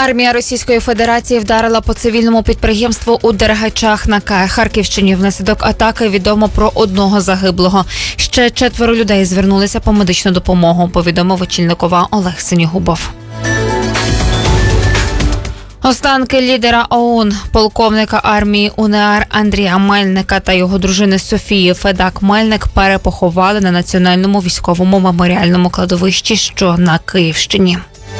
Армія Російської Федерації вдарила по цивільному підприємству у Дергачах на Харківщині. Внаслідок атаки відомо про одного загиблого. Ще 4 людей звернулися по медичну допомогу, повідомив очільник ОВА Олег Синігубов. Останки лідера ОУН, полковника армії УНР Андрія Мельника та його дружини Софії Федак-Мельник перепоховали на Національному військовому меморіальному кладовищі, що на Київщині.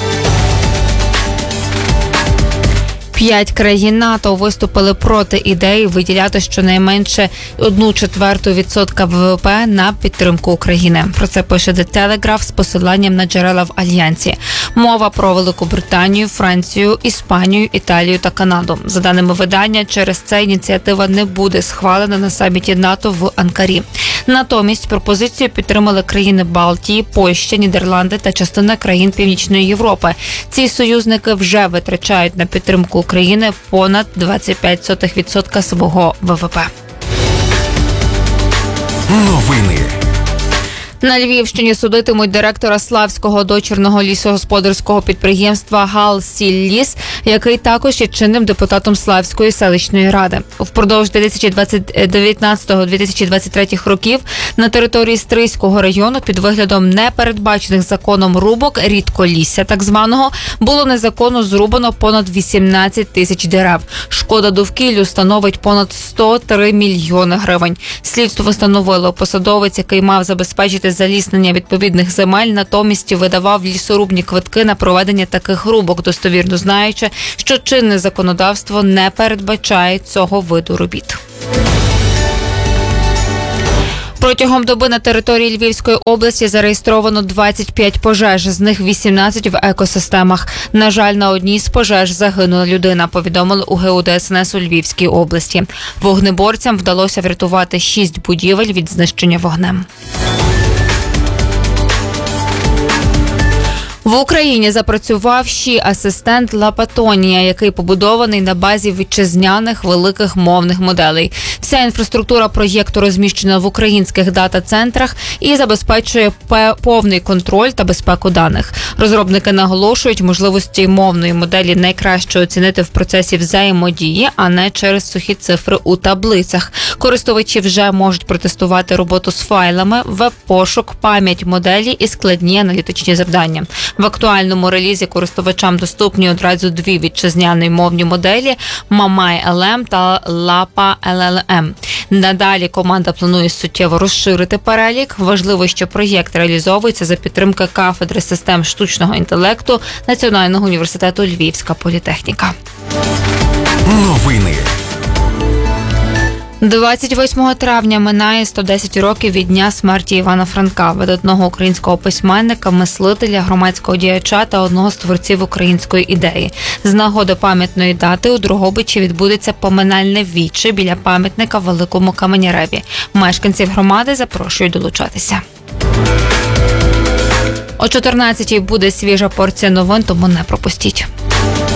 5 країн НАТО виступили проти ідеї виділяти щонайменше 1/4% ВВП на підтримку України. Про це пише The Telegraph з посиланням на джерела в Альянсі. Мова про Велику Британію, Францію, Іспанію, Італію та Канаду. За даними видання, через це ініціатива не буде схвалена на саміті НАТО в Анкарі. Натомість пропозицію підтримали країни Балтії, Польща, Нідерланди та частина країн Північної Європи. Ці союзники вже витрачають на підтримку України понад 25% свого ВВП. Новини. На Львівщині судитимуть директора Славського дочірного лісогосподарського підприємства «Галсілліс», який також є чинним депутатом Славської селищної ради. Впродовж 2019-2023 років на території Стрийського району під виглядом непередбачених законом рубок рідколісся так званого було незаконно зрубано понад 18 тисяч дерев. Шкода довкіллю становить понад 103 мільйони гривень. Слідство встановило, посадовець, який мав забезпечити заліснення відповідних земель, натомість видавав лісорубні квитки на проведення таких рубок, достовірно знаючи, що чинне законодавство не передбачає цього виду робіт. Протягом доби на території Львівської області зареєстровано 25 пожеж, з них 18 в екосистемах. На жаль, на одній з пожеж загинула людина, повідомили у ГУ ДСНС у Львівській області. Вогнеборцям вдалося врятувати 6 будівель від знищення вогнем. В Україні запрацював асистент Лапатонія, який побудований на базі вітчизняних великих мовних моделей. Вся інфраструктура проєкту розміщена в українських дата-центрах і забезпечує повний контроль та безпеку даних. Розробники наголошують, можливості мовної моделі найкраще оцінити в процесі взаємодії, а не через сухі цифри у таблицях. Користувачі вже можуть протестувати роботу з файлами, веб-пошук, пам'ять моделі і складні аналітичні завдання. В актуальному релізі користувачам доступні одразу 2 вітчизняні мовні моделі – Mamai-LM та Lapa-LLM. Надалі команда планує суттєво розширити перелік. Важливо, що проєкт реалізовується за підтримки кафедри систем штучного інтелекту Національного університету Львівська політехніка. Новини. 28 травня минає 110 років від дня смерті Івана Франка, видатного українського письменника, мислителя, громадського діяча та одного з творців української ідеї. З нагоди пам'ятної дати у Дрогобичі відбудеться поминальне віче біля пам'ятника Великому Каменяреві. Мешканців громади запрошують долучатися. О 14-й буде свіжа порція новин, тому не пропустіть.